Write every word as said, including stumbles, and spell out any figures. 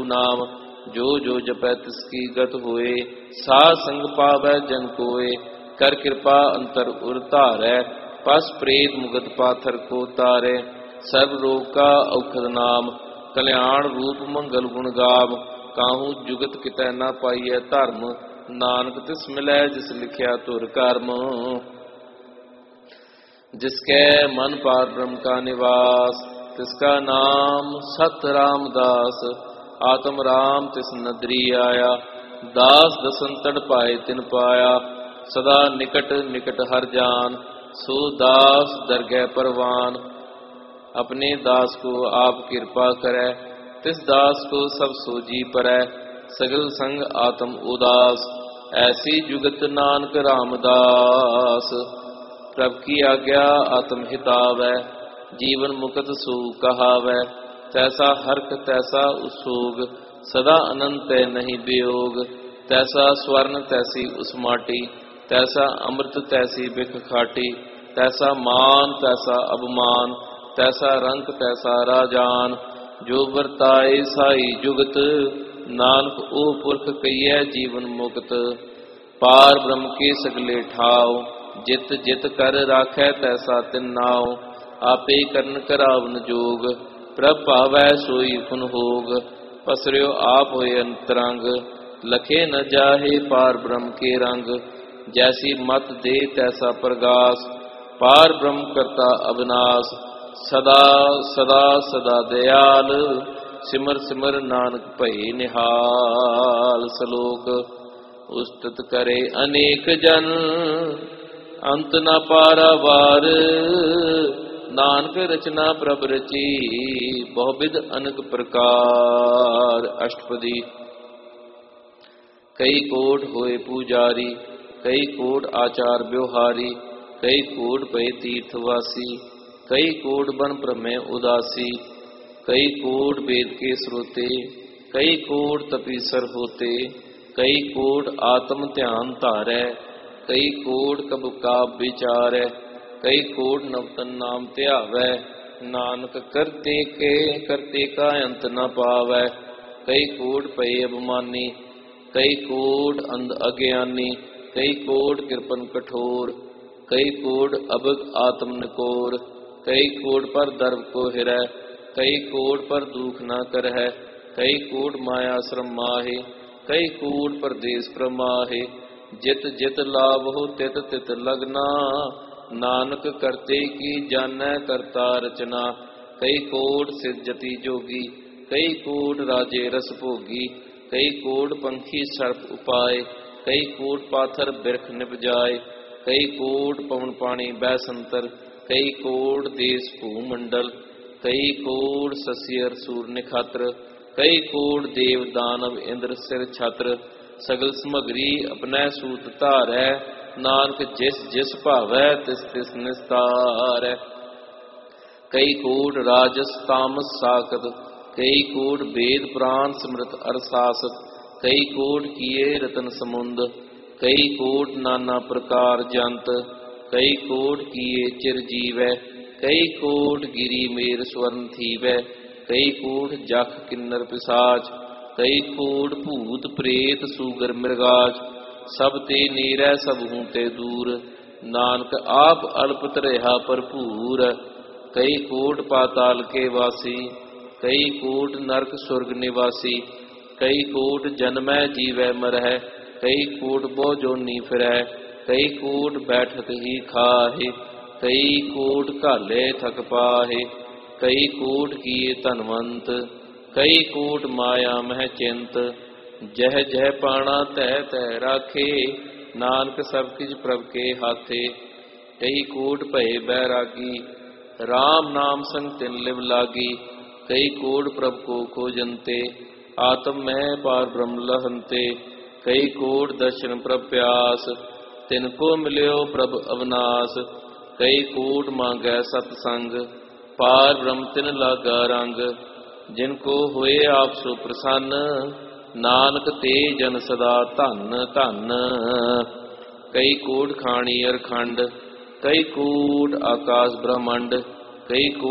प्रभु नाम। जो जो जपै तिसकी गत होए, साध संग पावै जन कोय। कर कृपा अंतर उर धारै, पस प्रेत मुगत पाथर को तारै। सर्व रोग का औखद नाम, कल्याण रूप मंगल गुण गाव। काहू जुगत कितै न पाइयै धर्म, नानक तिस मिलै जिस लिखिया तुर कर्म। जिसके मन पार ब्रह्म का निवास, तिसका नाम सत रामदास। आत्म राम तिस नदरी आया, दास दसंतड़ पाए तिन पाया। सदा निकट निकट हर जान, सो दास दरगह परवान। अपने दास को आप कृपा करै, तिस दास को सब सोजी परै। सगल संग आत्म उदास, ऐसी जुगत नानक रामदास। प्रभ की आज्ञा आत्म हितावै, जीवन मुकत सो कहावै। तैसा हर्क तैसा उसोग, सदा अनंत नहीं वियोग। तैसा स्वर्ण तैसी उस माटी, तैसा अमृत तैसी बिख खाटी। तैसा मान तैसा अवमान, तैसा रंक तैसा राजान। जो वर्ताए साई जुगत, नानक ओ पुरख कहिए जीवन मुक्त। पार ब्रह्म के सगले ठाव, जित जित कर राखै तैसा तिन नाव। आपे करन करावन जोग, प्रभ पावै सोई फुन होग। पसरियो आप होए अंतरंग, लखे न जाहे पार ब्रह्म के रंग। जैसी मत दे तैसा प्रगास, पार ब्रह्म करता अविनाश। सदा सदा सदा दयाल, सिमर सिमर नानक भई निहाल। सलोक उस्तत करे अनेक जन, अंत न पारावार। नानक रचना प्रभ रची, बहुविध अनक प्रकार। अष्टपदी। कई कोट होए पुजारी, कई कोट आचार व्यवहारी। कई कोट भय तीर्थवासी, कई कोट बन प्रमेय उदासी। कई कोट वेद के श्रोते, कई कोट तपीसर होते। कई कोट आत्म ध्यान धारै, कई कोट कब का विचारै। कई कोट नवतन नाम ध्यावै, नानक करते के करते का अंत न पावै। कई कोट भय अभिमानी, कई कोट अंध अज्ञानी। कई कोट कृपन कठोर, कई कोट अभग आत्म निकोर। कई कोट पर दर्व को हिरै, कई कोट पर दुख न करहै। कई कोट माया श्रम माहे, कई कोट परदेस प्रमाहे। जित जित लाभ हो तित तित लगना, नानक करते की जानै करता रचना। कई कोट सिरजति जोगी, कई कोट राजे रस भोगी। कई कोट पंखी सर्प उपाय, कई कोट पाथर बिरख निपजाए। कई कोट पवन पानी बैसंतर, कई कोट देश भूमंडल। कई कोट ससियर सूर निखात्र, कई कोट देव दानव इंद्र सिर छत्र। सगल समगरी अपने सूत धारै, नानक जिस जिस भावै तिस तिस निस्तारै। कई कोट राजस तामस साकत, कई कोट वेद पुराण स्मृत अरसासत। कई कोट किए रतन समुंद, कई कोट नाना प्रकार जंत। कई कोट किए चिरजीवै, कई कोट गिरी मेर स्वर्ण थीवै। कई कोट जख किन्नर पिसाच, कई कोट भूत प्रेत सूगर मृगाज। सब ते नीरै सब हूँ ते दूर, नानक आप अल्पत रहा भरपूर। कई कोट पाताल के वासी, कई कोट नरक सुरग निवासी। कई कोट जन्मै जीवै मरहै, कई कोट बहु जोनी फिरै। कई कोट बैठत ही खाहे, कई कोट घाले थक पाहे। कई कोट किए धनवंत, कई कोट माया मह चिंत। जह जह पाना तह तह राखे, नानक सब किछ प्रभ के हाथे। कई कोट भय बैरागी, राम नाम संग तिन लिव लागी। कई कोट प्रभ को खोजनते, आत्म मह पार ब्रह्म लहनते। कई कोट दर्शन प्रभ प्यास, तिनको मिल्यो प्रभ अविनाश। कई कोट मांगै सतसंग, पार ब्रह्म तिन लागा रंग। जिनको होए आप सो प्रसन्न, नानक ते जन सदा धन धन। कई कोट खाणी अरखंड, कई कोट आकाश ब्रह्मंड। कई कोट